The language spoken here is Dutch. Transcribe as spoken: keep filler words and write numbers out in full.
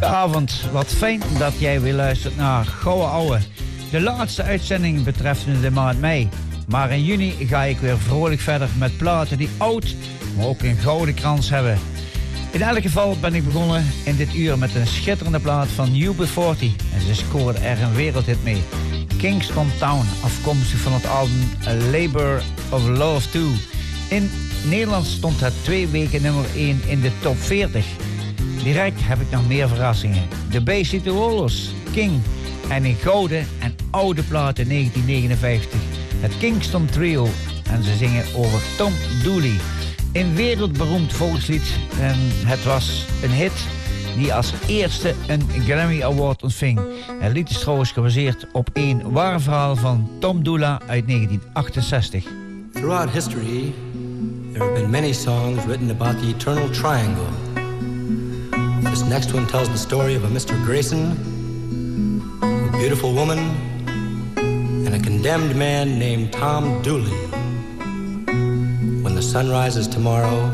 Goedenavond, wat fijn dat jij weer luistert naar Gouden Ouwe. De laatste uitzending betreffende de maand mei. Maar in juni ga ik weer vrolijk verder met platen die oud, maar ook een gouden krans hebben. In elk geval ben ik begonnen in dit uur met een schitterende plaat van U B veertig. En ze scoorden er een wereldhit mee. Kingston Town, afkomstig van het album A Labor of Love twee. In Nederland stond het twee weken nummer één in de top veertig. Direct heb ik nog meer verrassingen. De Bay City Rollers, King en een gouden en oude plaat in negentien negenenvijftig. Het Kingston Trio en ze zingen over Tom Dooley. Een wereldberoemd volkslied en het was een hit die als eerste een Grammy Award ontving. Het lied is trouwens gebaseerd op een waar verhaal van Tom Dooley uit negentien achtenzestig. Throughout history, there have been many songs written about the eternal triangle. This next one tells the story of a Mister Grayson, a beautiful woman, and a condemned man named Tom Dooley. When the sun rises tomorrow,